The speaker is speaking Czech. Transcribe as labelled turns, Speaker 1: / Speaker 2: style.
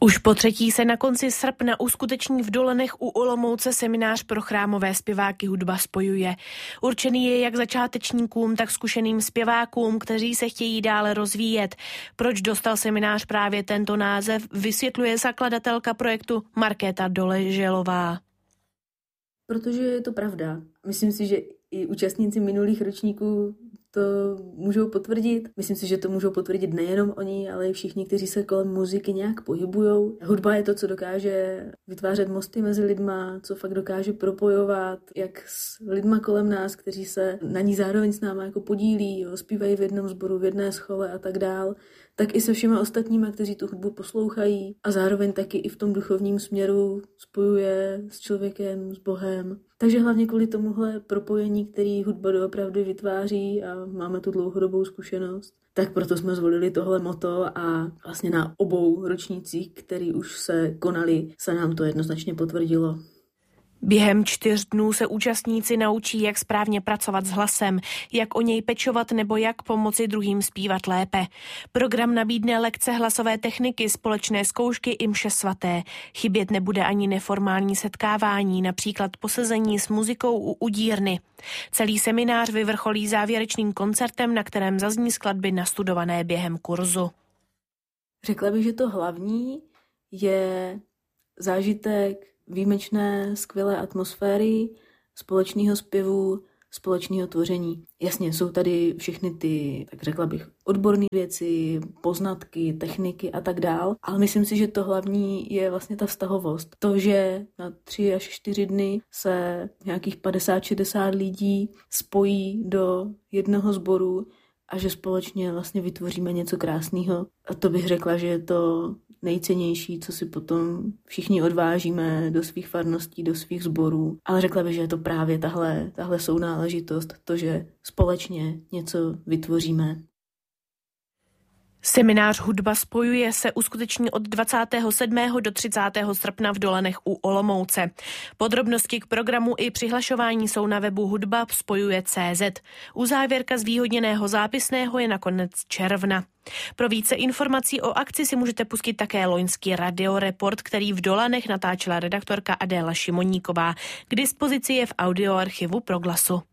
Speaker 1: Už po třetí se na konci srpna uskuteční v Dolenech u Olomouce seminář pro chrámové zpěváky Hudba spojuje. Určený je jak začátečníkům, tak zkušeným zpěvákům, kteří se chtějí dále rozvíjet. Proč dostal seminář právě tento název, vysvětluje zakladatelka projektu Markéta Doleželová.
Speaker 2: Protože je to pravda. Myslím si, že i účastníci minulých ročníků to můžou potvrdit. Myslím si, že to můžou potvrdit nejenom oni, ale i všichni, kteří se kolem muziky nějak pohybujou. Hudba je to, co dokáže vytvářet mosty mezi lidma, co fakt dokáže propojovat, jak s lidma kolem nás, kteří se na ní zároveň s náma jako podílí, jo, zpívají v jednom sboru, v jedné schole a tak dál, tak i se všema ostatníma, kteří tu hudbu poslouchají a zároveň taky i v tom duchovním směru spojuje s člověkem, s Bohem. Takže hlavně kvůli tomuhle propojení, který hudba doopravdy vytváří a máme tu dlouhodobou zkušenost, tak proto jsme zvolili tohle motto a vlastně na obou ročnících, který už se konali, se nám to jednoznačně potvrdilo.
Speaker 1: Během 4 dnů se účastníci naučí, jak správně pracovat s hlasem, jak o něj pečovat nebo jak pomoci druhým zpívat lépe. Program nabídne lekce hlasové techniky, společné zkoušky i mše svaté. Chybět nebude ani neformální setkávání, například posezení s muzikou u udírny. Celý seminář vyvrcholí závěrečným koncertem, na kterém zazní skladby nastudované během kurzu.
Speaker 2: Řekla bych, že to hlavní je zážitek výjimečné, skvělé atmosféry, společného zpěvu, společného tvoření. Jasně, jsou tady všechny ty, tak řekla bych, odborné věci, poznatky, techniky a tak dál, ale myslím si, že to hlavní je vlastně ta vztahovost. To, že na 3 až 4 dny se nějakých 50-60 lidí spojí do jednoho sboru a že společně vlastně vytvoříme něco krásného. A to bych řekla, že je to nejcennější, co si potom všichni odvážíme do svých farností, do svých sborů. Ale řekla bych, že je to právě tahle sounáležitost, to, že společně něco vytvoříme.
Speaker 1: Seminář Hudba spojuje se uskuteční od 27. do 30. srpna v Dolenech u Olomouce. Podrobnosti k programu i přihlašování jsou na webu hudba spojuje.cz. Uzávěrka zvýhodněného zápisného je na konec června. Pro více informací o akci si můžete pustit také loňský radioreport, který v Dolanech natáčela redaktorka Adéla Šimoníková. K dispozici je v audioarchivu Proglasu.